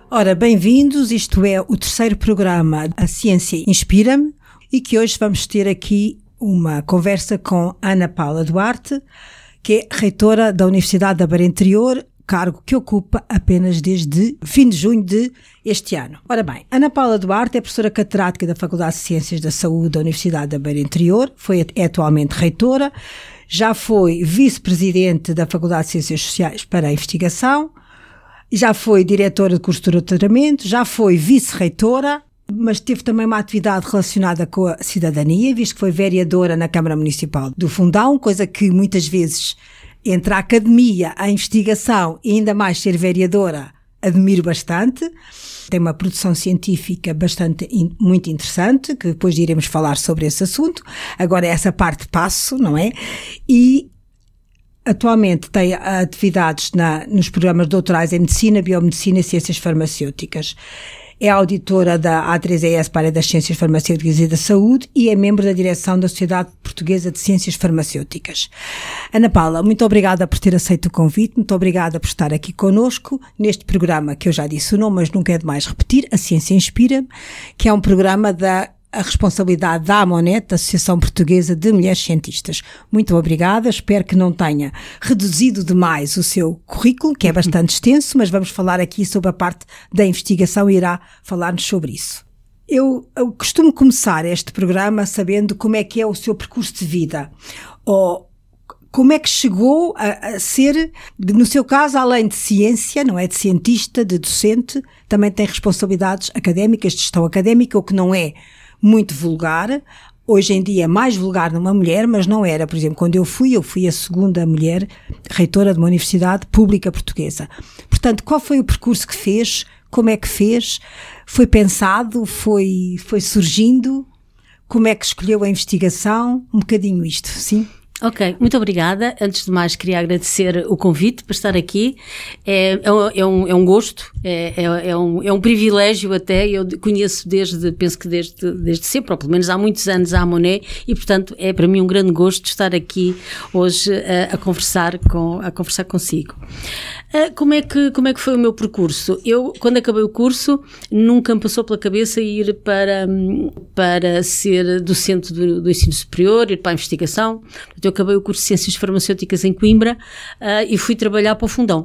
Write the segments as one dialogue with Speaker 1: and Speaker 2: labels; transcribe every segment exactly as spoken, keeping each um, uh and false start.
Speaker 1: Ora, bem-vindos, isto é o terceiro programa A Ciência Inspira-me e que hoje vamos ter aqui uma conversa com Ana Paula Duarte, que é reitora da Universidade da Beira Interior, cargo que ocupa apenas desde fim de junho de este ano. Ora bem, Ana Paula Duarte é professora catedrática da Faculdade de Ciências da Saúde da Universidade da Beira Interior, foi, é atualmente reitora, já foi vice-presidente da Faculdade de Ciências Sociais para a Investigação, já foi diretora de curso de doutoramento, já foi vice-reitora, mas teve também uma atividade relacionada com a cidadania, visto que foi vereadora na Câmara Municipal do Fundão, coisa que muitas vezes, entre a academia, a investigação e ainda mais ser vereadora, admiro bastante. Tem uma produção científica bastante, in, muito interessante, que depois iremos falar sobre esse assunto. Agora essa parte passo, não é? E atualmente tem atividades na, nos programas doutorais em Medicina, Biomedicina e Ciências Farmacêuticas. É auditora da A três E S para a área das Ciências Farmacêuticas e da Saúde e é membro da direção da Sociedade Portuguesa de Ciências Farmacêuticas. Ana Paula, muito obrigada por ter aceito o convite, muito obrigada por estar aqui connosco neste programa que eu já disse o nome, mas nunca é demais repetir, A Ciência Inspira-me, que é um programa da a responsabilidade da AMONET, da Associação Portuguesa de Mulheres Cientistas. Muito obrigada, espero que não tenha reduzido demais o seu currículo, que é bastante extenso, mas vamos falar aqui sobre a parte da investigação e irá falar-nos sobre isso. Eu, eu costumo começar este programa sabendo como é que é o seu percurso de vida, ou como é que chegou a, a ser, no seu caso, além de ciência, não é, de cientista, de docente, também tem responsabilidades académicas, de gestão académica, o que não é muito vulgar. Hoje em dia é mais vulgar numa mulher, mas não era. Por exemplo, quando eu fui, eu fui a segunda mulher reitora de uma universidade pública portuguesa. Portanto, qual foi o percurso que fez? Como é que fez? Foi pensado? Foi, foi surgindo? Como é que escolheu a investigação? Um bocadinho isto, sim?
Speaker 2: Ok, muito obrigada. Antes de mais, queria agradecer o convite para estar aqui. É, é, um, é, um, é um gosto, é, é, é, um, é um privilégio até. Eu conheço desde, penso que desde, desde sempre, ou pelo menos há muitos anos, a AMONET, e portanto é para mim um grande gosto estar aqui hoje a, a, conversar, com, a conversar consigo. Uh, como, é que, como é que foi o meu percurso? Eu, quando acabei o curso, nunca me passou pela cabeça ir para, para ser docente do, do ensino superior, ir para a investigação. Eu acabei o curso de Ciências Farmacêuticas em Coimbra uh, e fui trabalhar para o Fundão.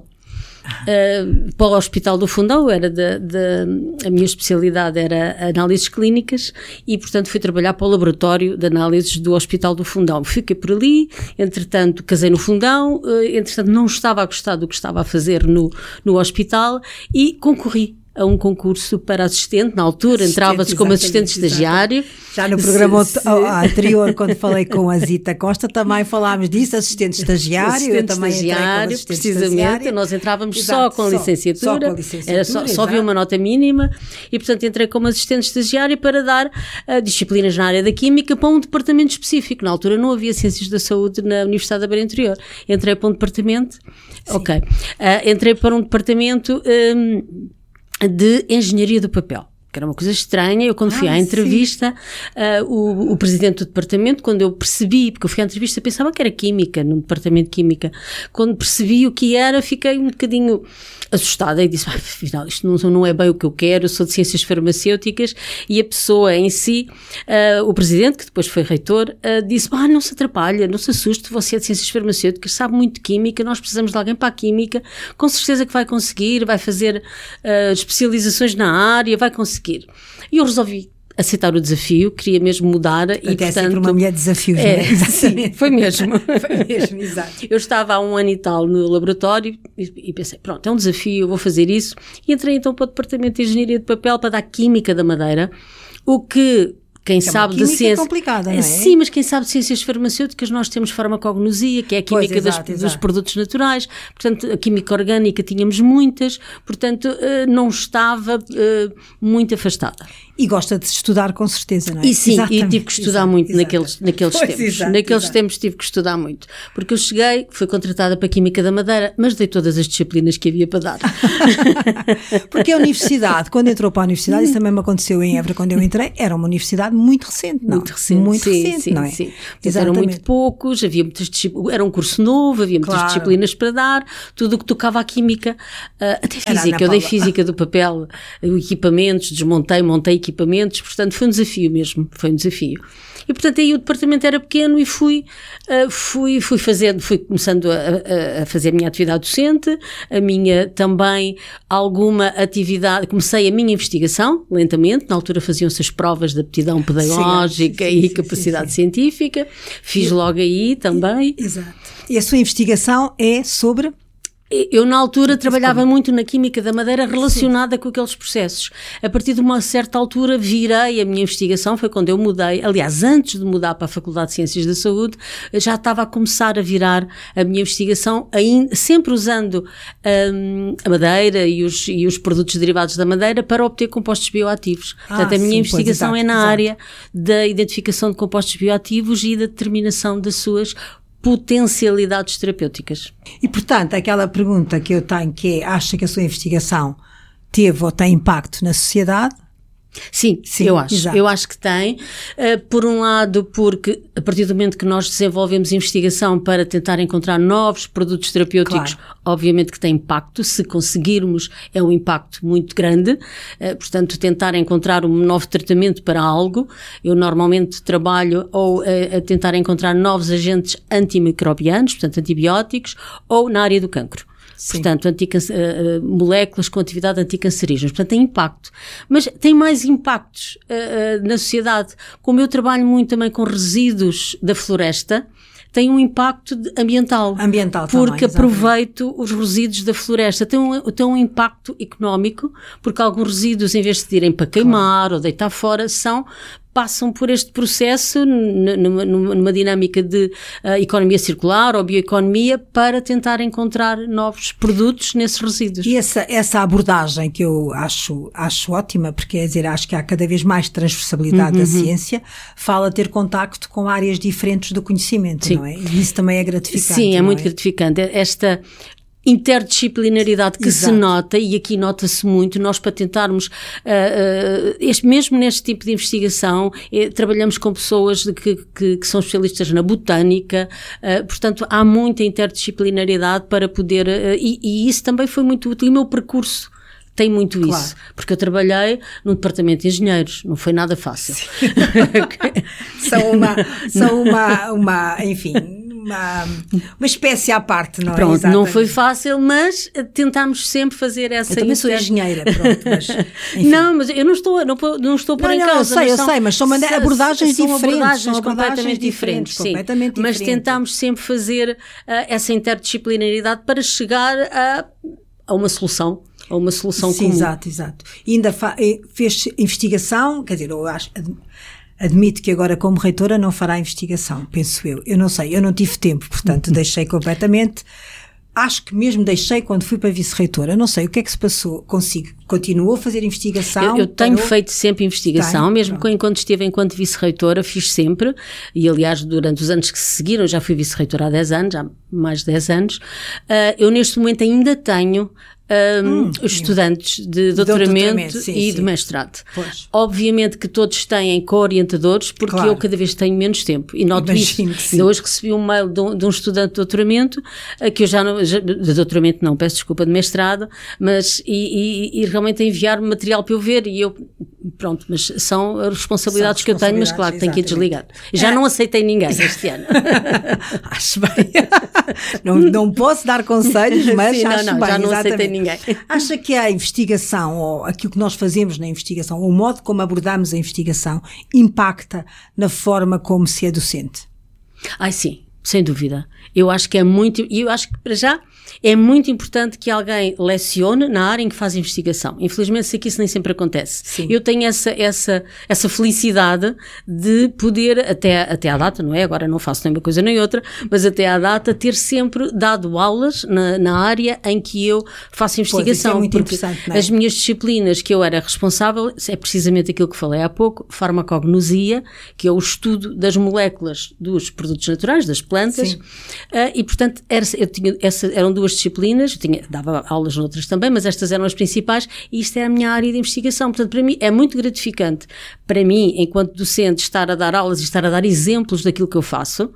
Speaker 2: Uh, para o Hospital do Fundão, era de, de, a minha especialidade era análises clínicas e, portanto, fui trabalhar para o laboratório de análises do Hospital do Fundão. Fiquei por ali, entretanto, casei no Fundão, uh, entretanto, não estava a gostar do que estava a fazer no, no hospital e concorri a um concurso para assistente, na altura entrava-se como assistente estagiário.
Speaker 1: Já no programa se, se... anterior, quando falei com a Zita Costa, também falámos disso, assistente estagiário.
Speaker 2: Assistente
Speaker 1: eu também
Speaker 2: estagiário,
Speaker 1: assistente
Speaker 2: precisamente,
Speaker 1: estagiário.
Speaker 2: Nós entrávamos
Speaker 1: Exato,
Speaker 2: só com
Speaker 1: só,
Speaker 2: licenciatura,
Speaker 1: só com licenciatura,
Speaker 2: era só, só havia uma nota mínima e, portanto, entrei como assistente estagiário para dar uh, disciplinas na área da Química para um departamento específico. Na altura não havia Ciências da Saúde na Universidade da Beira Interior. Entrei para um departamento, Sim. ok, uh, entrei para um departamento... Um, de engenharia do papel, que era uma coisa estranha. Eu quando ah, fui à entrevista, uh, o, o presidente do departamento, quando eu percebi, porque eu fui à entrevista pensava que era química, num departamento de química, quando percebi o que era, fiquei um bocadinho assustada e disse, ah, afinal isto não, não é bem o que eu quero, eu sou de ciências farmacêuticas. E a pessoa em si, uh, o presidente, que depois foi reitor, uh, disse, ah, não se atrapalha, não se assuste, você é de ciências farmacêuticas, sabe muito de química, nós precisamos de alguém para a química, com certeza que vai conseguir, vai fazer uh, especializações na área, vai conseguir. E eu resolvi aceitar o desafio, queria mesmo mudar.
Speaker 1: Até
Speaker 2: e, portanto,
Speaker 1: sempre uma mulher de desafios,
Speaker 2: é,
Speaker 1: não é?
Speaker 2: Sim, foi mesmo.
Speaker 1: Foi mesmo, exato.
Speaker 2: Eu estava há um ano e tal no laboratório e, e pensei, pronto, é um desafio, eu vou fazer isso. E entrei então para o Departamento de Engenharia de Papel para dar Química da Madeira, o que... Quem
Speaker 1: é
Speaker 2: sabe de ciência.
Speaker 1: É complicada, não é?
Speaker 2: Sim, mas quem sabe de ciências farmacêuticas, nós temos farmacognosia, que é a química
Speaker 1: pois, exato,
Speaker 2: das,
Speaker 1: exato.
Speaker 2: dos produtos naturais, portanto, a química orgânica tínhamos muitas, portanto, não estava muito afastada.
Speaker 1: E gosta de estudar, com certeza, não é?
Speaker 2: E sim, exatamente, e tive que estudar exato, muito exato. naqueles, naqueles pois, tempos. Exato, naqueles exato. tempos tive que estudar muito. Porque eu cheguei, fui contratada para a Química da Madeira, mas dei todas as disciplinas que havia para dar.
Speaker 1: Porque a universidade, quando entrou para a universidade, isso também me aconteceu em Évora quando eu entrei, era uma universidade muito recente, não?
Speaker 2: Muito recente, muito sim, recente, sim, não é? Sim. Eram muito poucos, havia muitas disciplinas, era um curso novo, havia muitas claro. disciplinas para dar, tudo o que tocava à Química, uh, até Física. Eu dei Física do papel, equipamentos, desmontei, montei equipamentos, portanto foi um desafio mesmo, foi um desafio. E portanto aí o departamento era pequeno e fui, uh, fui, fui fazendo, fui começando a, a fazer a minha atividade docente, a minha também alguma atividade, comecei a minha investigação, lentamente, na altura faziam-se as provas de aptidão pedagógica sim, sim, e sim, capacidade sim, sim. científica, fiz e, logo aí também.
Speaker 1: E, exato. E a sua investigação é sobre...
Speaker 2: Eu, na altura, trabalhava muito na Química da Madeira relacionada Sim. com aqueles processos. A partir de uma certa altura, virei a minha investigação, foi quando eu mudei, aliás, antes de mudar para a Faculdade de Ciências da Saúde, já estava a começar a virar a minha investigação, ainda, sempre usando um, a madeira e os, e os produtos derivados da madeira para obter compostos bioativos. Ah, Portanto, a minha sim, investigação pois, exato, é na exato. área da identificação de compostos bioativos e da determinação das suas potencialidades terapêuticas.
Speaker 1: E, portanto, aquela pergunta que eu tenho, que é, acha que a sua investigação teve ou tem impacto na sociedade?
Speaker 2: Sim, Sim, eu acho. Exato. Eu acho que tem. Uh, por um lado, porque a partir do momento que nós desenvolvemos investigação para tentar encontrar novos produtos terapêuticos, claro. obviamente que tem impacto. Se conseguirmos, é um impacto muito grande. Uh, portanto, tentar encontrar um novo tratamento para algo. Eu normalmente trabalho ou uh, a tentar encontrar novos agentes antimicrobianos, portanto, antibióticos, ou na área do cancro. Sim. Portanto, anticancer, uh, moléculas com atividade anticancerígenas. Portanto, tem impacto. Mas tem mais impactos uh, uh, na sociedade. Como eu trabalho muito também com resíduos da floresta, tem um impacto ambiental.
Speaker 1: Ambiental
Speaker 2: porque
Speaker 1: também,
Speaker 2: aproveito os resíduos da floresta. Tem um, tem um impacto económico, porque alguns resíduos, em vez de irem para queimar claro. ou deitar fora, são... passam por este processo numa, numa dinâmica de uh, economia circular ou bioeconomia para tentar encontrar novos produtos nesses resíduos.
Speaker 1: E essa, essa abordagem que eu acho, acho ótima, porque quer dizer, acho que há cada vez mais transversalidade uhum. da ciência, fala ter contacto com áreas diferentes do conhecimento, Sim. não é? E isso também é gratificante.
Speaker 2: Sim, é
Speaker 1: não
Speaker 2: muito
Speaker 1: é?
Speaker 2: gratificante. Esta interdisciplinaridade que Exato. se nota, e aqui nota-se muito, nós para tentarmos, uh, uh, este, mesmo neste tipo de investigação, eh, trabalhamos com pessoas de que, que, que são especialistas na botânica, uh, portanto há muita interdisciplinaridade para poder, uh, e, e isso também foi muito útil, e o meu percurso tem muito claro. isso, porque eu trabalhei num departamento de engenheiros, não foi nada fácil.
Speaker 1: são uma, são uma, uma enfim... Uma, uma espécie à parte, não é?
Speaker 2: Pronto, Exatamente. não foi fácil, mas tentámos sempre fazer essa...
Speaker 1: Eu também sou engenheira, pronto, mas...
Speaker 2: Enfim. Não, mas eu não estou, não, não estou por
Speaker 1: não,
Speaker 2: em
Speaker 1: não,
Speaker 2: causa.
Speaker 1: Eu sei, eu são, sei, mas são abordagens
Speaker 2: são
Speaker 1: diferentes.
Speaker 2: Abordagens
Speaker 1: são abordagens
Speaker 2: completamente diferentes,
Speaker 1: diferentes
Speaker 2: sim.
Speaker 1: completamente
Speaker 2: mas
Speaker 1: diferente.
Speaker 2: tentámos sempre fazer uh, essa interdisciplinaridade para chegar a, a uma solução. A uma solução
Speaker 1: sim,
Speaker 2: comum.
Speaker 1: Exato, exato. E ainda fa- fez investigação, quer dizer, eu acho... Admito que agora, como reitora, não fará investigação, penso eu. Eu não sei, eu não tive tempo, portanto, deixei completamente. Acho que mesmo deixei quando fui para vice-reitora. Não sei o que é que se passou consigo. Continuou a fazer investigação?
Speaker 2: Eu, eu tenho
Speaker 1: parou?
Speaker 2: feito sempre investigação, Tem? mesmo Pronto. enquanto estive enquanto vice-reitora, fiz sempre. E, aliás, durante os anos que se seguiram, já fui vice-reitora há dez anos, há mais de dez anos. Uh, eu, neste momento, ainda tenho Um, hum, estudantes de doutoramento, doutoramento sim, e sim. de mestrado. Pois. Obviamente que todos têm co-orientadores, porque claro. eu cada vez tenho menos tempo e noto Imagino isso. Ainda hoje recebi um mail de um, de um estudante de doutoramento, que eu já não, já, de doutoramento não, peço desculpa, de mestrado, mas e, e, e realmente enviar-me material para eu ver e eu, pronto, mas são responsabilidades são que eu tenho, mas claro que tenho que ir desligar. Já é. não aceitei ninguém este ano.
Speaker 1: Acho bem. não, não posso dar conselhos, mas
Speaker 2: Sim,
Speaker 1: acho
Speaker 2: não, não,
Speaker 1: bem,
Speaker 2: já não
Speaker 1: exatamente.
Speaker 2: aceitei ninguém.
Speaker 1: Acha que a investigação, ou aquilo que nós fazemos na investigação, o modo como abordamos a investigação, impacta na forma como se é docente?
Speaker 2: Ai sim, sem dúvida. Eu acho que é muito, e eu acho que para já é muito importante que alguém lecione na área em que faz investigação. Infelizmente, sei que isso nem sempre acontece.
Speaker 1: Sim.
Speaker 2: Eu tenho essa, essa, essa felicidade de poder, até, até à data, não é? Agora não faço nem uma coisa nem outra, mas até à data ter sempre dado aulas na, na área em que eu faço investigação.
Speaker 1: Pois, isso é muito
Speaker 2: porque
Speaker 1: interessante, não é?
Speaker 2: As minhas disciplinas que eu era responsável é precisamente aquilo que falei há pouco, farmacognosia, que é o estudo das moléculas dos produtos naturais, das plantas, uh, e portanto era, eu tinha, essa, eram duas disciplinas, eu tinha, dava aulas noutras também, mas estas eram as principais e isto era a minha área de investigação. Portanto, para mim é muito gratificante, para mim, enquanto docente, estar a dar aulas e estar a dar exemplos daquilo que eu faço,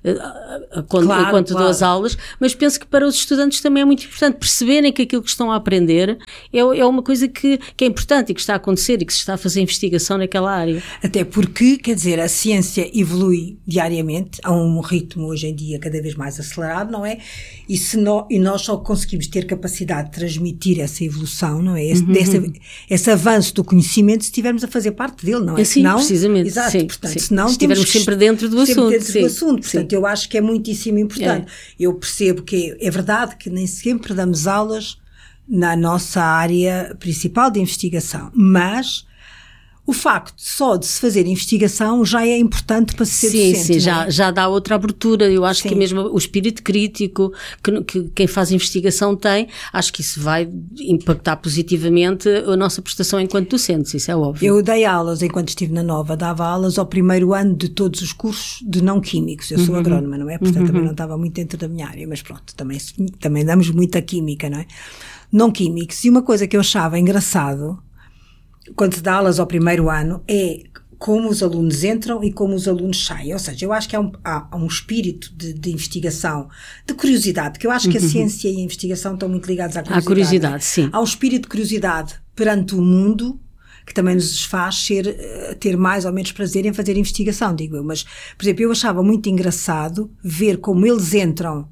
Speaker 2: Quando,
Speaker 1: claro,
Speaker 2: enquanto
Speaker 1: claro.
Speaker 2: dou as aulas, mas penso que para os estudantes também é muito importante perceberem que aquilo que estão a aprender é, é uma coisa que, que é importante e que está a acontecer e que se está a fazer investigação naquela área.
Speaker 1: Até porque, quer dizer, a ciência evolui diariamente a um ritmo hoje em dia cada vez mais acelerado, não é? E, se nó, e nós só conseguimos ter capacidade de transmitir essa evolução, não é? Esse,
Speaker 2: uhum.
Speaker 1: dessa, esse avanço do conhecimento, se estivermos a fazer parte dele, não é?
Speaker 2: Sim,
Speaker 1: senão,
Speaker 2: precisamente.
Speaker 1: Exato,
Speaker 2: sim,
Speaker 1: portanto,
Speaker 2: sim.
Speaker 1: senão
Speaker 2: se estivermos
Speaker 1: temos
Speaker 2: sempre dentro do
Speaker 1: sempre
Speaker 2: assunto.
Speaker 1: dentro
Speaker 2: sim,
Speaker 1: do assunto, portanto,
Speaker 2: sim.
Speaker 1: eu acho que é muitíssimo importante. É. Eu percebo que é, é verdade que nem sempre damos aulas na nossa área principal de investigação, mas o facto só de se fazer investigação já é importante para se ser
Speaker 2: sim,
Speaker 1: docente.
Speaker 2: Sim,
Speaker 1: não é?
Speaker 2: já, já dá outra abertura. Eu acho
Speaker 1: sim.
Speaker 2: que mesmo o espírito crítico que, que quem faz investigação tem, acho que isso vai impactar positivamente a nossa prestação enquanto docentes, isso é óbvio.
Speaker 1: Eu dei aulas, enquanto estive na Nova, dava aulas ao primeiro ano de todos os cursos de não químicos. Eu sou uhum. agrónoma, não é? Portanto, uhum. também não estava muito dentro da minha área, mas pronto, também, também damos muita química, não é? Não químicos. E uma coisa que eu achava engraçado quando se dá aulas ao primeiro ano, é como os alunos entram e como os alunos saem. Ou seja, eu acho que há um, há, há um espírito de, de investigação, de curiosidade, porque eu acho que a uhum. ciência e a investigação estão muito ligados à curiosidade.
Speaker 2: À curiosidade, sim.
Speaker 1: Há um espírito de curiosidade perante o mundo que também nos faz ser, ter mais ou menos prazer em fazer investigação, digo eu. Mas, por exemplo, eu achava muito engraçado ver como eles entram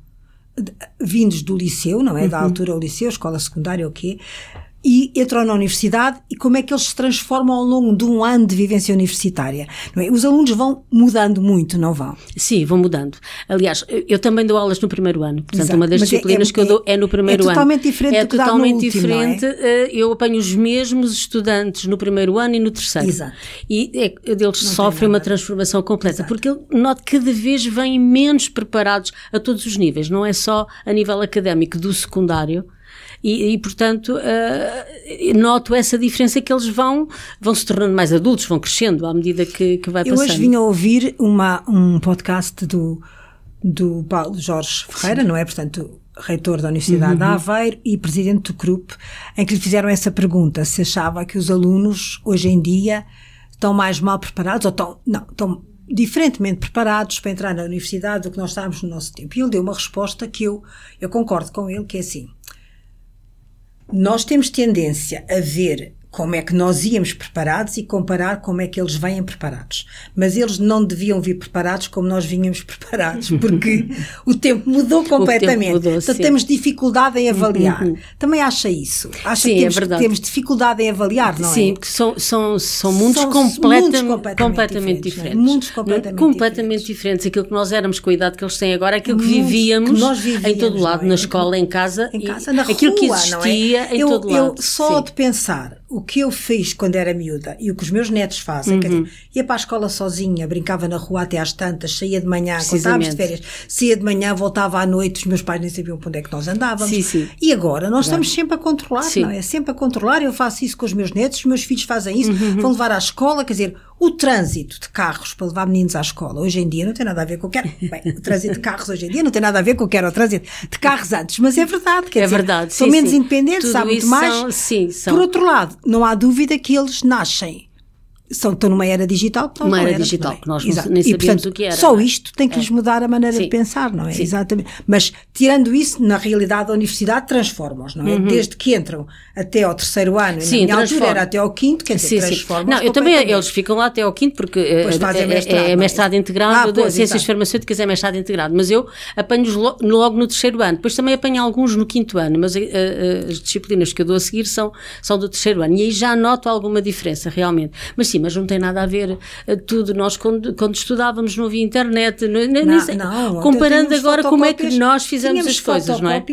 Speaker 1: vindos do liceu, não é? Uhum. Da altura ao liceu, escola secundária ou quê, e entram na universidade e como é que eles se transformam ao longo de um ano de vivência universitária. Não é? Os alunos vão mudando muito, não vão?
Speaker 2: Sim, vão mudando. Aliás, eu também dou aulas no primeiro ano, portanto Exato. Uma das
Speaker 1: Mas
Speaker 2: disciplinas
Speaker 1: é, é,
Speaker 2: que eu dou é no primeiro ano.
Speaker 1: É totalmente ano. diferente
Speaker 2: é
Speaker 1: do que dá no
Speaker 2: totalmente
Speaker 1: último,
Speaker 2: diferente.
Speaker 1: Não é?
Speaker 2: Eu apanho os mesmos estudantes no primeiro ano e no terceiro.
Speaker 1: Exato.
Speaker 2: E é, eles não sofrem uma transformação completa, Exato. Porque eu noto que cada vez vêm menos preparados a todos os níveis, não é só a nível académico do secundário. E, e, portanto, uh, noto essa diferença que eles vão, vão se tornando mais adultos, vão crescendo à medida que, que vai passando.
Speaker 1: Eu hoje vim a ouvir uma, um podcast do, do Paulo Jorge Ferreira, não é? Portanto, reitor da Universidade uhum. de Aveiro e presidente do C R U P, em que lhe fizeram essa pergunta, se achava que os alunos, hoje em dia, estão mais mal preparados, ou estão, não, estão diferentemente preparados para entrar na universidade do que nós estávamos no nosso tempo. E ele deu uma resposta que eu, eu concordo com ele, que é assim: nós temos tendência a ver como é que nós íamos preparados e comparar como é que eles vêm preparados. Mas eles não deviam vir preparados como nós vínhamos preparados, porque o tempo mudou completamente.
Speaker 2: Tempo mudou,
Speaker 1: Portanto,
Speaker 2: sim.
Speaker 1: temos dificuldade em avaliar. Uhum. Também acha isso? Acha
Speaker 2: sim,
Speaker 1: que temos,
Speaker 2: é
Speaker 1: temos dificuldade em avaliar, não
Speaker 2: sim,
Speaker 1: é?
Speaker 2: Sim, porque são, são, são mundos,
Speaker 1: são
Speaker 2: completam,
Speaker 1: mundos completamente,
Speaker 2: completamente
Speaker 1: diferentes.
Speaker 2: diferentes.
Speaker 1: Mundos completamente,
Speaker 2: completamente
Speaker 1: diferentes.
Speaker 3: diferentes.
Speaker 2: Aquilo que nós éramos com a idade que eles têm agora, aquilo que
Speaker 1: mundos
Speaker 2: vivíamos,
Speaker 1: que nós vivíamos
Speaker 2: em todo lado,
Speaker 1: é?
Speaker 2: na escola, em casa,
Speaker 1: em casa
Speaker 2: e
Speaker 1: na
Speaker 2: aquilo
Speaker 1: rua,
Speaker 2: que existia
Speaker 1: não é?
Speaker 2: em
Speaker 1: eu,
Speaker 2: todo lado.
Speaker 1: Eu só
Speaker 2: sim.
Speaker 1: de pensar o que eu fiz quando era miúda e o que os meus netos fazem,
Speaker 2: uhum.
Speaker 1: quer dizer, ia para a escola sozinha, brincava na rua até às tantas, saía de manhã, quando estávamos de férias, saía de manhã, voltava à noite, os meus pais nem sabiam para onde é que nós andávamos.
Speaker 2: Sim, sim.
Speaker 1: E agora nós estamos sempre a controlar, sim. não é? Sempre a controlar, eu faço isso com os meus netos, os meus filhos fazem isso, uhum. vão levar à escola, quer dizer, o trânsito de carros para levar meninos à escola hoje em dia não tem nada a ver com o que era. Bem, o trânsito de carros hoje em dia não tem nada a ver com o que era o trânsito de carros antes, mas é verdade. Quer
Speaker 2: é
Speaker 1: dizer,
Speaker 2: verdade.
Speaker 1: São
Speaker 2: sim,
Speaker 1: menos
Speaker 2: sim.
Speaker 1: independentes, sabem muito mais.
Speaker 2: São, sim, são.
Speaker 1: Por outro lado, não há dúvida que eles nascem. São, estão numa era digital que nós
Speaker 2: uma
Speaker 1: não
Speaker 2: era
Speaker 1: éramos,
Speaker 2: digital
Speaker 1: não é?
Speaker 2: que nós
Speaker 1: Exato.
Speaker 2: nem sabíamos
Speaker 1: e, portanto,
Speaker 2: o que era.
Speaker 1: Só isto tem que
Speaker 2: é.
Speaker 1: lhes mudar a maneira
Speaker 2: Sim.
Speaker 1: de pensar, não é?
Speaker 2: Sim.
Speaker 1: Exatamente. Mas, tirando isso, na realidade, a universidade transforma-os, não é? Uhum. Desde que entram até ao terceiro ano,
Speaker 2: sim,
Speaker 1: na minha altura era até ao quinto, quer dizer, transformam-os.
Speaker 2: Não, eu também, eles ficam lá até ao quinto, porque é, mestrado, é mestrado é? integrado, ah, pois, Ciências exato. Farmacêuticas é mestrado integrado, mas eu apanho-os logo no terceiro ano, depois também apanho alguns no quinto ano, mas uh, uh, as disciplinas que eu dou a seguir são, são do terceiro ano, e aí já noto alguma diferença, realmente. Mas sim, mas não tem nada a ver uh, tudo. Nós, quando, quando estudávamos, não havia internet, não, não, não, comparando agora como é que nós fizemos as coisas, não é?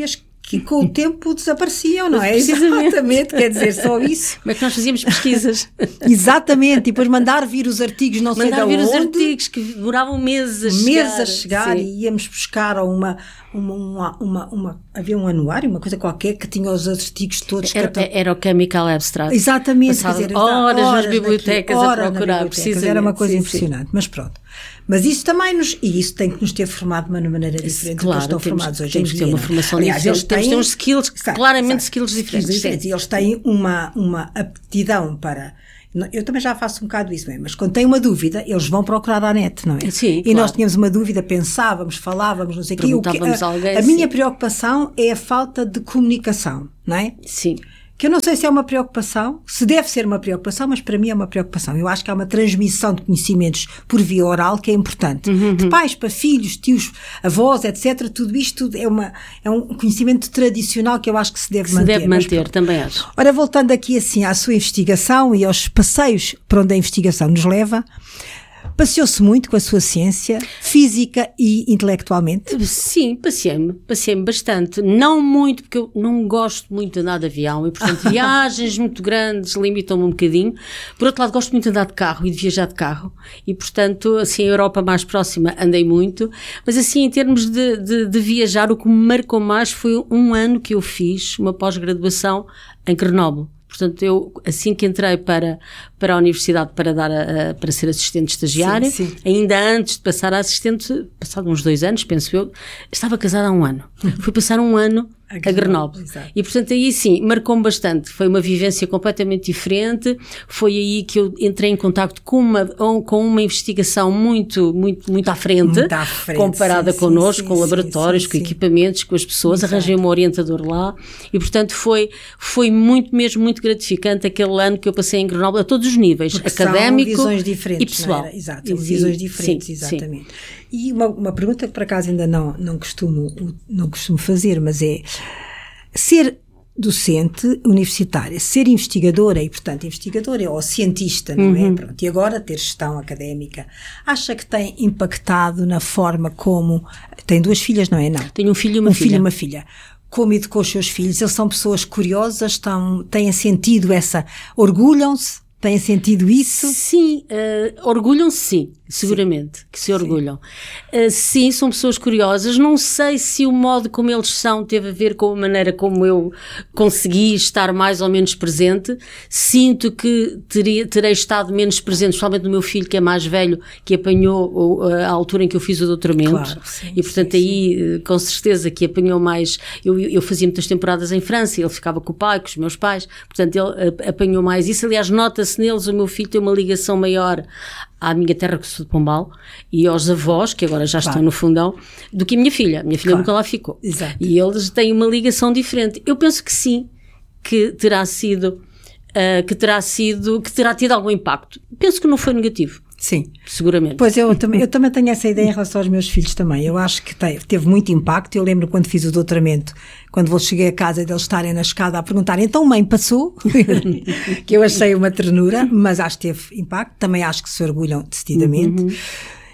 Speaker 1: que com o tempo desapareciam, não é?
Speaker 2: Precisamente.
Speaker 1: Exatamente, quer dizer, só isso.
Speaker 2: Como é que nós fazíamos pesquisas?
Speaker 1: Exatamente, e depois mandar vir os artigos, não sei de onde.
Speaker 2: Mandar vir os artigos, que demoravam meses a chegar.
Speaker 1: Meses a chegar,
Speaker 2: sim.
Speaker 1: e íamos buscar a uma, uma, uma, uma, uma... Havia um anuário, uma coisa qualquer, que tinha os artigos todos.
Speaker 2: Era,
Speaker 1: catal...
Speaker 2: era o Chemical Abstract.
Speaker 1: Exatamente.
Speaker 2: Passava
Speaker 1: quer dizer,
Speaker 2: horas,
Speaker 1: horas
Speaker 2: nas bibliotecas
Speaker 1: naquilo,
Speaker 2: a
Speaker 1: horas
Speaker 2: procurar,
Speaker 1: precisamente. Era uma coisa
Speaker 2: sim,
Speaker 1: impressionante, sim. Mas pronto. Mas isso também nos... E isso tem que nos ter formado de uma maneira diferente
Speaker 2: claro,
Speaker 1: do que estão
Speaker 2: temos,
Speaker 1: formados hoje
Speaker 2: temos
Speaker 1: em
Speaker 2: que
Speaker 1: dia.
Speaker 2: ter uma formação
Speaker 1: Aliás,
Speaker 2: diferente.
Speaker 1: eles
Speaker 2: temos
Speaker 1: têm...
Speaker 2: ter uns skills,
Speaker 1: Exato,
Speaker 2: claramente
Speaker 1: exato.
Speaker 2: skills diferentes.
Speaker 1: Skills diferentes. E eles têm uma, uma aptidão para... Eu também já faço um bocado isso mesmo, mas quando têm uma dúvida, eles vão procurar à net, não é?
Speaker 2: Sim,
Speaker 1: e
Speaker 2: claro.
Speaker 1: nós tínhamos uma dúvida, pensávamos, falávamos, não sei o quê.
Speaker 2: Perguntávamos
Speaker 1: A,
Speaker 2: a alguém,
Speaker 1: a
Speaker 2: sim.
Speaker 1: minha preocupação é a falta de comunicação, não é?
Speaker 2: Sim.
Speaker 1: Que eu não sei se é uma preocupação, se deve ser uma preocupação, mas para mim é uma preocupação. Eu acho que há uma transmissão de conhecimentos por via oral que é importante.
Speaker 2: Uhum.
Speaker 1: De pais para filhos, tios, avós, etcétera. Tudo isto é, uma, é um conhecimento tradicional que eu acho que se deve
Speaker 2: Se
Speaker 1: manter.
Speaker 2: deve manter, mas, também acho.
Speaker 1: Ora, voltando aqui assim à sua investigação e aos passeios por onde a investigação nos leva, passeou-se muito com a sua ciência, física e intelectualmente?
Speaker 2: Sim, passeei-me, passeei-me bastante. Não muito, porque eu não gosto muito de andar de avião e, portanto, viagens muito grandes limitam-me um bocadinho. Por outro lado, gosto muito de andar de carro e de viajar de carro e, portanto, assim, a Europa mais próxima andei muito. Mas, assim, em termos de, de, de viajar, o que me marcou mais foi um ano que eu fiz uma pós-graduação em Grenoble. Portanto, eu, assim que entrei para, para a universidade para, dar a, a, para ser assistente estagiária,
Speaker 1: sim, sim.
Speaker 2: ainda antes de passar a assistente, passado uns dois anos, penso eu, estava casada há um ano. Fui passar um ano a Grenoble. E, portanto, aí sim, marcou-me bastante. Foi uma vivência completamente diferente. Foi aí que eu entrei em contacto com uma, com uma investigação muito, muito, muito à frente,
Speaker 1: muito à frente
Speaker 2: comparada
Speaker 1: sim,
Speaker 2: connosco,
Speaker 1: sim,
Speaker 2: com
Speaker 1: sim,
Speaker 2: laboratórios,
Speaker 1: sim,
Speaker 2: com
Speaker 1: sim.
Speaker 2: equipamentos, com as pessoas. Exato. Arranjei um orientador lá. E, portanto, foi, foi muito, mesmo muito gratificante aquele ano que eu passei em Grenoble a todos os níveis,
Speaker 1: porque
Speaker 2: académico
Speaker 1: são visões diferentes,
Speaker 2: e pessoal.
Speaker 1: Exato, são visões diferentes, sim, exatamente. Sim. E uma, uma pergunta que por acaso ainda não, não, costumo, não costumo fazer, mas é ser docente universitária, ser investigadora e, portanto, investigadora ou cientista, não
Speaker 2: uhum.
Speaker 1: é? Pronto, e agora ter gestão académica, acha que tem impactado na forma como... Tem duas filhas, não é? Não.
Speaker 2: Tenho um filho e uma
Speaker 1: um
Speaker 2: filha.
Speaker 1: filho e uma filha. Como educou os seus filhos? Eles são pessoas curiosas, estão, têm sentido essa... Orgulham-se? Têm sentido isso?
Speaker 2: Sim, uh, orgulham-se sim, seguramente, sim. que se orgulham. Uh, sim, são pessoas curiosas. Não sei se o modo como eles são teve a ver com a maneira como eu consegui estar mais ou menos presente. Sinto que teria, terei estado menos presente, especialmente no meu filho, que é mais velho, que apanhou a altura em que eu fiz o doutoramento. Claro, sim, e, portanto, sim, aí, sim. com certeza, que apanhou mais... Eu, eu fazia muitas temporadas em França, ele ficava com o pai, com os meus pais, portanto, ele apanhou mais isso. Aliás, nota-se neles, o meu filho tem uma ligação maior à minha terra, que sou de Pombal, e aos avós, que agora já claro. Estão no fundão, do que a minha filha. A minha filha claro. Nunca lá ficou.
Speaker 1: Exato.
Speaker 2: E eles têm uma ligação diferente. Eu penso que sim, que terá sido, uh, que terá sido, que terá tido algum impacto. Penso que não foi negativo.
Speaker 1: Sim.
Speaker 2: Seguramente.
Speaker 1: Pois eu também, eu também tenho essa ideia em relação aos meus filhos também. Eu acho que teve, teve muito impacto. Eu lembro quando fiz o doutoramento, quando vou cheguei a casa deles estarem na escada a perguntar, então mãe, passou? Que eu achei uma ternura, mas acho que teve impacto. Também acho que se orgulham decididamente. Uhum.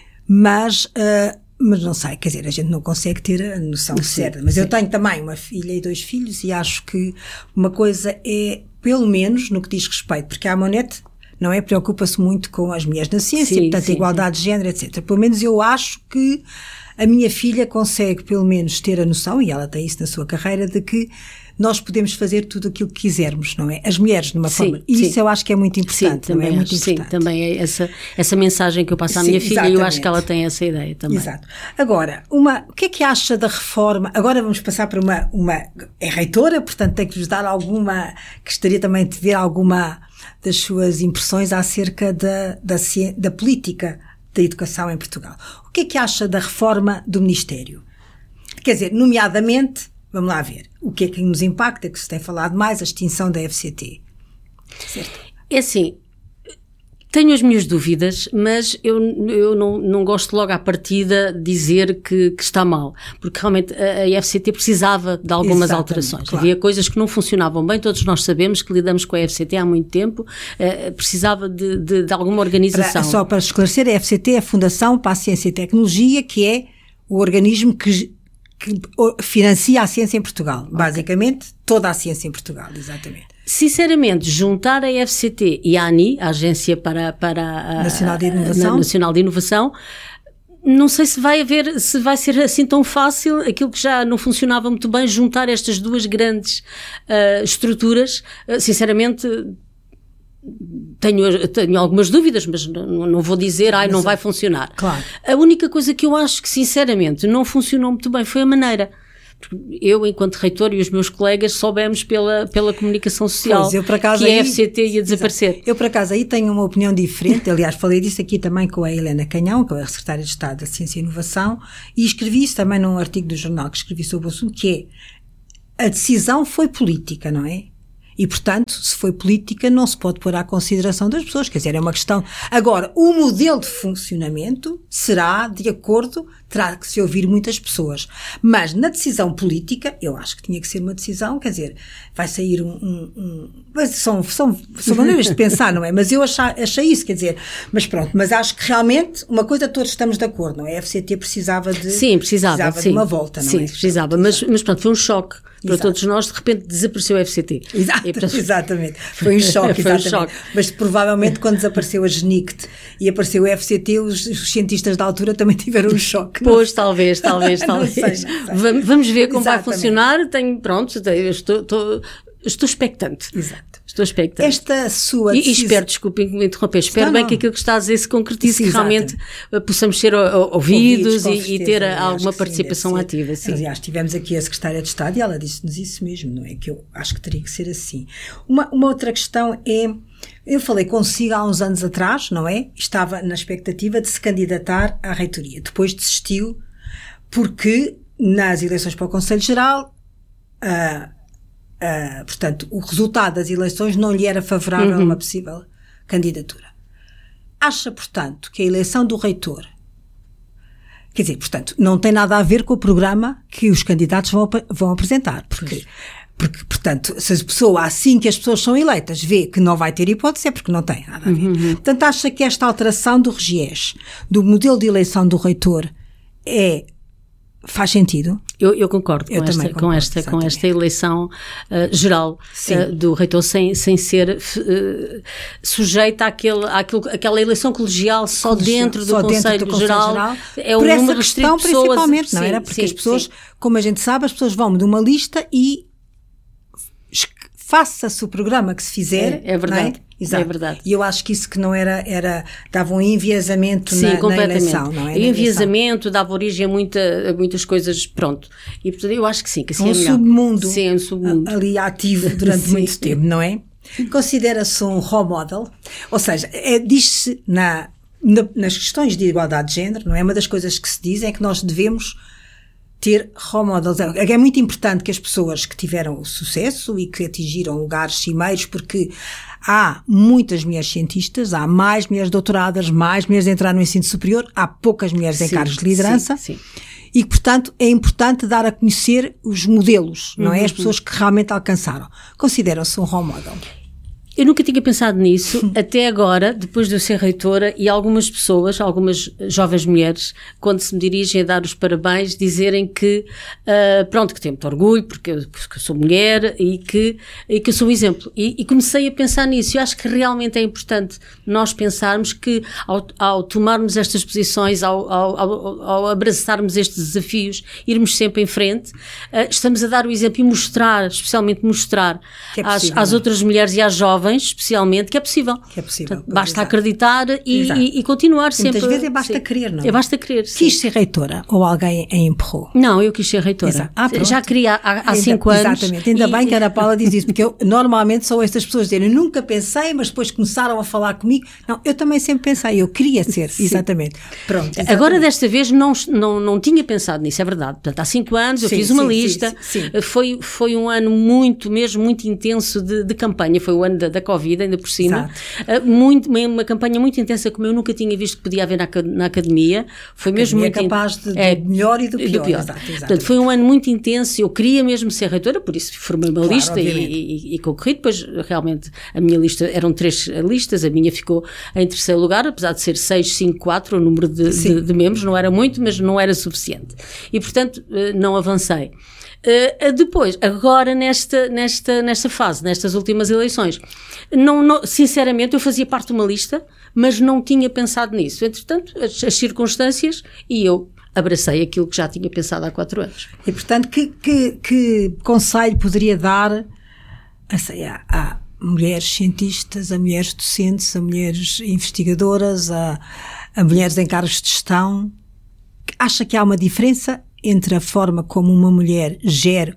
Speaker 1: Mas... Uh, mas não sei, quer dizer, a gente não consegue ter a noção sim, certa. Mas sim. Eu tenho também uma filha e dois filhos e acho que uma coisa é, pelo menos no que diz respeito, porque a Monete não é? Preocupa-se muito com as mulheres na ciência, sim, portanto, sim, a igualdade sim. de género, etcétera. Pelo menos eu acho que a minha filha consegue, pelo menos, ter a noção, e ela tem isso na sua carreira, de que nós podemos fazer tudo aquilo que quisermos, não é? As mulheres, de uma sim, forma... E sim. isso eu acho que é muito importante, sim, não é? É muito
Speaker 2: sim,
Speaker 1: importante.
Speaker 2: também é essa, essa mensagem que eu passo à sim, minha filha exatamente. E eu acho que ela tem essa ideia também.
Speaker 1: Exato. Agora, uma, o que é que acha da reforma? Agora vamos passar para uma... uma é reitora, portanto tem que nos dar alguma... Gostaria também de ver alguma das suas impressões acerca da, da, da política da educação em Portugal. O que é que acha da reforma do Ministério? Quer dizer, nomeadamente... Vamos lá ver. O que é que nos impacta, que se tem falado mais, a extinção da F C T.
Speaker 2: Certo? É assim, tenho as minhas dúvidas, mas eu, eu não, não gosto logo à partida de dizer que, que está mal, porque realmente a, a F C T precisava de algumas Exatamente, alterações. Claro. Havia coisas que não funcionavam bem, todos nós sabemos que lidamos com a F C T há muito tempo, uh, precisava de, de, de alguma organização.
Speaker 1: Para, só para esclarecer, a F C T é a Fundação para a Ciência e Tecnologia, que é o organismo que que financia a ciência em Portugal. Okay. Basicamente, toda a ciência em Portugal, exatamente.
Speaker 2: Sinceramente, juntar a F C T e a ANI, a Agência para, para a
Speaker 1: Nacional de Inovação,
Speaker 2: Nacional de Inovação, não sei se vai haver, se vai ser assim tão fácil, aquilo que já não funcionava muito bem, juntar estas duas grandes uh, estruturas. Uh, sinceramente, tenho, tenho algumas dúvidas, mas não, não vou dizer, ai, não vai funcionar.
Speaker 1: Claro.
Speaker 2: A única coisa que eu acho que, sinceramente, não funcionou muito bem foi a maneira. Eu, enquanto reitor, e os meus colegas soubemos pela, pela comunicação social
Speaker 1: pois, eu, por acaso,
Speaker 2: que
Speaker 1: aí,
Speaker 2: a F C T ia desaparecer.
Speaker 1: Exato. Eu, por acaso, aí tenho uma opinião diferente. Aliás, falei disso aqui também com a Helena Canhão, que é a Secretária de Estado da Ciência e Inovação, e escrevi isso também num artigo do jornal que escrevi sobre o assunto, que é: a decisão foi política, não é? E, portanto, se foi política, não se pode pôr à consideração das pessoas. Quer dizer, é uma questão... Agora, o modelo de funcionamento será de acordo, terá que se ouvir muitas pessoas. Mas, na decisão política, eu acho que tinha que ser uma decisão, quer dizer, vai sair um... um, um são, são, são maneiras de pensar, não é? Mas eu achei, achei isso, quer dizer... Mas pronto, mas acho que realmente, uma coisa todos estamos de acordo, não é? A F C T precisava de...
Speaker 2: Sim, precisava,
Speaker 1: precisava
Speaker 2: sim.
Speaker 1: de uma volta, não
Speaker 2: sim,
Speaker 1: é?
Speaker 2: Sim, precisava, mas, mas pronto, foi um choque. Para
Speaker 1: Exato.
Speaker 2: Todos nós, de repente desapareceu a F C T.
Speaker 1: Exato,
Speaker 2: e, portanto...
Speaker 1: exatamente. Foi um choque,
Speaker 2: Foi um
Speaker 1: exatamente.
Speaker 2: choque.
Speaker 1: Mas provavelmente quando desapareceu a GENICT e apareceu a F C T, os, os cientistas da altura também tiveram um choque.
Speaker 2: Pois, talvez, talvez, talvez.
Speaker 1: Não sei, não sei.
Speaker 2: Vamos, vamos ver como
Speaker 1: exatamente.
Speaker 2: vai funcionar. Tenho, pronto, eu estou, estou, estou expectante.
Speaker 1: Exato.
Speaker 2: Estou expectante.
Speaker 1: Esta sua
Speaker 2: e,
Speaker 1: decisão...
Speaker 2: e espero, desculpem me interromper, espero
Speaker 1: não,
Speaker 2: bem
Speaker 1: não.
Speaker 2: que aquilo que está a dizer se concretize,
Speaker 1: sim,
Speaker 2: que realmente
Speaker 1: exatamente.
Speaker 2: possamos ser ouvidos, ouvidos
Speaker 1: e,
Speaker 2: certeza, e ter alguma
Speaker 1: sim,
Speaker 2: participação ativa. Sim.
Speaker 1: Aliás, tivemos aqui a Secretária de Estado e ela disse-nos isso mesmo, não é? Que eu acho que teria que ser assim. Uma, uma outra questão é, eu falei consigo há uns anos atrás, não é? Estava na expectativa de se candidatar à reitoria. Depois desistiu porque nas eleições para o Conselho Geral... Uh, Uh, portanto, o resultado das eleições não lhe era favorável uhum. a uma possível candidatura. Acha, portanto, que a eleição do reitor, quer dizer, portanto, não tem nada a ver com o programa que os candidatos vão, vão apresentar, porque, porque, portanto, se a pessoa, assim que as pessoas são eleitas, vê que não vai ter hipótese, é porque não tem nada a ver. Uhum. Portanto, acha que esta alteração do RGES, do modelo de eleição do reitor, é... faz sentido?
Speaker 2: Eu, eu concordo
Speaker 1: eu
Speaker 2: com, esta,
Speaker 1: concordo,
Speaker 2: com, esta, com esta eleição uh, geral uh, do reitor, sem, sem ser uh, sujeita àquele, àquele, àquela eleição colegial só
Speaker 1: colegial,
Speaker 2: dentro do,
Speaker 1: só
Speaker 2: Conselho,
Speaker 1: dentro do Conselho
Speaker 2: Geral.
Speaker 1: Geral.
Speaker 2: É
Speaker 1: por
Speaker 2: um
Speaker 1: essa
Speaker 2: número
Speaker 1: questão,
Speaker 2: de pessoas,
Speaker 1: principalmente, não
Speaker 2: sim,
Speaker 1: era? Porque
Speaker 2: sim,
Speaker 1: as pessoas,
Speaker 2: sim.
Speaker 1: como a gente sabe, as pessoas vão de uma lista e faça-se o programa que se fizer.
Speaker 2: É, é verdade.
Speaker 1: Não é? Exato.
Speaker 2: É verdade.
Speaker 1: E eu acho que isso que não era, era dava um enviesamento
Speaker 2: Sim,
Speaker 1: na, na eleição, não é?
Speaker 2: E enviesamento dava origem a, muita, a muitas coisas, pronto. E portanto eu acho que sim, que assim
Speaker 1: um
Speaker 2: é melhor.
Speaker 1: submundo,
Speaker 2: sim, um submundo
Speaker 1: ali ativo durante
Speaker 2: sim.
Speaker 1: muito tempo, não é? Considera-se um role model, ou seja, é, diz-se na, na, nas questões de igualdade de género, não é? Uma das coisas que se diz é que nós devemos ter role models. É muito importante que as pessoas que tiveram sucesso e que atingiram lugares cimeiros, porque há muitas mulheres cientistas, há mais mulheres doutoradas, mais mulheres a entrar no ensino superior, há poucas mulheres em sim, cargos de liderança.
Speaker 2: Sim, sim.
Speaker 1: E que, portanto, é importante dar a conhecer os modelos, não é? As pessoas que realmente alcançaram. Consideram-se um role model.
Speaker 2: Eu nunca tinha pensado nisso, até agora, depois de eu ser reitora, e algumas pessoas, algumas jovens mulheres, quando se me dirigem a dar os parabéns, dizerem que, uh, pronto, que tenho muito orgulho, porque eu, porque eu sou mulher e que, e que eu sou um exemplo. E, e comecei a pensar nisso. Eu acho que realmente é importante nós pensarmos que, ao, ao tomarmos estas posições, ao, ao, ao, ao abraçarmos estes desafios, irmos sempre em frente, uh, estamos a dar o exemplo e mostrar, especialmente mostrar
Speaker 1: é
Speaker 2: às, às outras mulheres e às jovens, especialmente, que é possível.
Speaker 1: Que é possível.
Speaker 2: Portanto, basta
Speaker 1: exato.
Speaker 2: acreditar e, e, e continuar
Speaker 1: e
Speaker 2: sempre.
Speaker 1: Muitas vezes é basta sim. querer, não é?
Speaker 2: É basta querer, sim.
Speaker 1: Quis ser reitora ou alguém a empurrou?
Speaker 2: Não, eu quis ser reitora.
Speaker 1: Ah,
Speaker 2: já queria há, há
Speaker 1: ainda,
Speaker 2: cinco anos.
Speaker 1: Exatamente. Ainda
Speaker 2: e...
Speaker 1: bem que a Ana Paula diz isso, porque eu, normalmente são estas pessoas dizerem, nunca pensei, mas depois começaram a falar comigo. Não, eu também sempre pensei, eu queria ser, sim. exatamente. Pronto. Exatamente.
Speaker 2: Agora, desta vez, não, não, não tinha pensado nisso, é verdade. Portanto, há cinco anos eu sim, fiz uma sim, lista.
Speaker 1: Sim, sim.
Speaker 2: Foi, foi um ano muito, mesmo muito intenso de, de campanha. Foi o ano da, da da Covid, ainda por cima. Uh, muito, uma, uma campanha muito intensa, como eu nunca tinha visto que podia haver na, na academia. Foi mesmo muito
Speaker 1: é capaz de,
Speaker 2: é,
Speaker 1: do melhor e do pior.
Speaker 2: Do pior.
Speaker 1: Exato,
Speaker 2: Portanto, foi um ano muito intenso. Eu queria mesmo ser reitora, por isso formei uma claro, lista e, e, e concorri. Depois, realmente, a minha lista, eram três listas, a minha ficou em terceiro lugar, apesar de ser seis, cinco, quatro, o número de, de, de membros, não era muito, mas não era suficiente. E, portanto, não avancei. Uh, depois, agora nesta, nesta, nesta fase, nestas últimas eleições, não, não, sinceramente eu fazia parte de uma lista, mas não tinha pensado nisso. Entretanto, as, as circunstâncias, e eu abracei aquilo que já tinha pensado há quatro anos.
Speaker 1: E portanto, que, que, que conselho poderia dar assim, a, a mulheres cientistas, a mulheres docentes, a mulheres investigadoras, a, a mulheres em cargos de gestão? Acha que há uma diferença entre a forma como uma mulher gere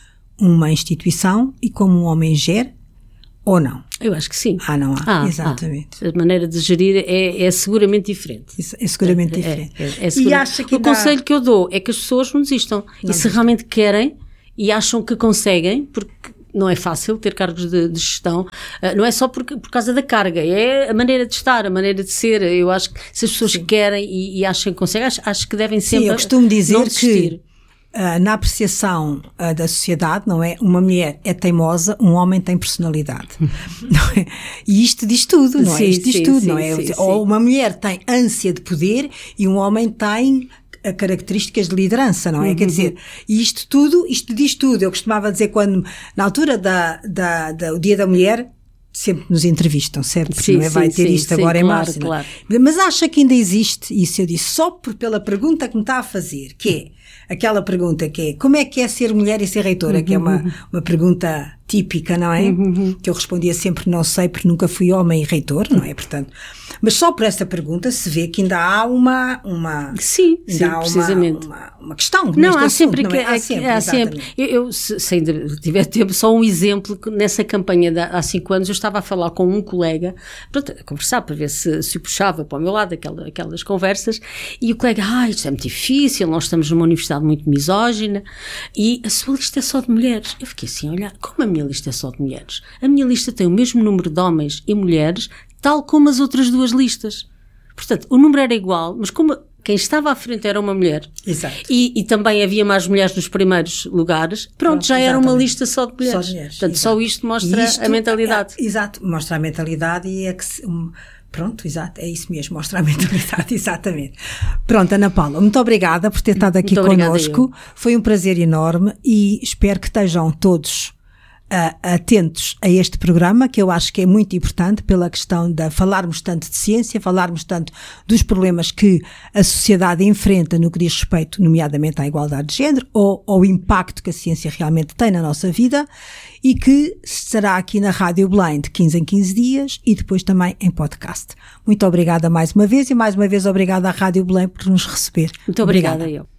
Speaker 1: uma instituição e como um homem gere, ou não?
Speaker 2: Eu acho que sim.
Speaker 1: Ah, não há,
Speaker 2: ah,
Speaker 1: exatamente.
Speaker 2: Ah. A maneira de gerir é, é seguramente diferente.
Speaker 1: Isso é seguramente é, diferente.
Speaker 2: É, é, é segura...
Speaker 1: E acha que
Speaker 2: o
Speaker 1: dá...
Speaker 2: conselho que eu dou é que as pessoas não desistam.
Speaker 1: Não
Speaker 2: e se realmente querem e acham que conseguem, porque não é fácil ter cargos de, de gestão, uh, não é só por, por causa da carga, é a maneira de estar, a maneira de ser. Eu acho que se as pessoas Sim. querem e, e acham que conseguem, acho, acho que devem sempre
Speaker 1: Sim, eu costumo dizer
Speaker 2: não desistir.
Speaker 1: Que Uh, na apreciação uh, da sociedade, não é? Uma mulher é teimosa, um homem tem personalidade. Não é? E isto diz tudo, não é?
Speaker 2: Sim,
Speaker 1: isto diz
Speaker 2: sim,
Speaker 1: tudo,
Speaker 2: sim,
Speaker 1: não é?
Speaker 2: Sim,
Speaker 1: Ou
Speaker 2: sim.
Speaker 1: uma mulher tem ânsia de poder e um homem tem características de liderança, não é? Uhum. Quer dizer, e isto tudo, isto diz tudo. Eu costumava dizer quando, na altura da, da, da, o Dia da Mulher, sempre nos entrevistam, certo? Porque
Speaker 2: sim,
Speaker 1: não é? Vai
Speaker 2: sim,
Speaker 1: ter
Speaker 2: sim,
Speaker 1: isto
Speaker 2: sim,
Speaker 1: agora
Speaker 2: claro,
Speaker 1: em março.
Speaker 2: Claro.
Speaker 1: Não é? Mas acha que ainda existe, isso eu disse, só por, pela pergunta que me está a fazer, que é aquela pergunta que é, como é que é ser mulher e ser reitora? Uhum. Que é uma, uma pergunta típica, não é? Uhum. Que eu respondia sempre, não sei, porque nunca fui homem e reitor, não é? Portanto, mas só por essa pergunta se vê que ainda há uma, uma,
Speaker 2: sim,
Speaker 1: ainda
Speaker 2: sim,
Speaker 1: há
Speaker 2: precisamente.
Speaker 1: Uma, uma, uma questão.
Speaker 2: Não, há
Speaker 1: assunto,
Speaker 2: sempre,
Speaker 1: não
Speaker 2: que,
Speaker 1: é? há sempre,
Speaker 2: há sempre. Eu, eu, se, se ainda tiver tempo, só um exemplo, que nessa campanha de há cinco anos eu estava a falar com um colega, pronto, a conversar para ver se, se o puxava para o meu lado, aquela, aquelas conversas, e o colega, ah, isto é muito difícil, nós estamos numa universidade muito misógina, e a sua lista é só de mulheres. Eu fiquei assim a olhar, como a minha lista é só de mulheres? A minha lista tem o mesmo número de homens e mulheres, tal como as outras duas listas. Portanto, o número era igual, mas como quem estava à frente era uma mulher,
Speaker 1: Exato.
Speaker 2: E, e também havia mais mulheres nos primeiros lugares, pronto, pronto já era uma lista só de mulheres.
Speaker 1: Só de mulheres.
Speaker 2: Portanto,
Speaker 1: exato.
Speaker 2: Só isto mostra isto, a mentalidade.
Speaker 1: É, exato, mostra a mentalidade e é que... Se, um, Pronto, exato, é isso mesmo, mostra a mentalidade, exatamente. Pronto, Ana Paula, muito obrigada por ter estado aqui connosco. Foi um prazer enorme e espero que estejam todos uh, atentos a este programa, que eu acho que é muito importante pela questão de falarmos tanto de ciência, falarmos tanto dos problemas que a sociedade enfrenta no que diz respeito, nomeadamente à igualdade de género, ou ao impacto que a ciência realmente tem na nossa vida, e que estará aqui na Rádio Belém de quinze em quinze dias e depois também em podcast. Muito obrigada mais uma vez e mais uma vez obrigada à Rádio Belém por nos receber.
Speaker 2: Muito obrigada, obrigada. eu.